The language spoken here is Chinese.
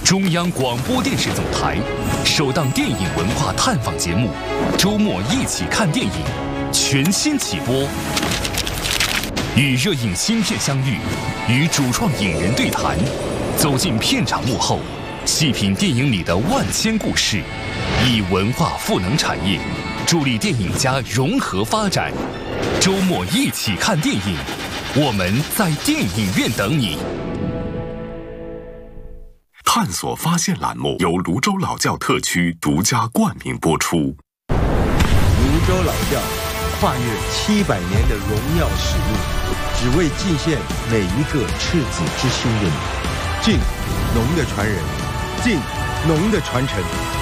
中央广播电视总台首档电影文化探访节目《周末一起看电影》全新起播，与热映新片相遇，与主创影人对谈，走进片场幕后，细品电影里的万千故事，以文化赋能产业，助力电影家融合发展。周末一起看电影，我们在电影院等你。 探索发现栏目由泸州老窖特区独家冠名播出。 泸州老窖跨越700年的荣耀使命，只为敬献每一个赤子之心的你。敬农的传人，敬农的传承。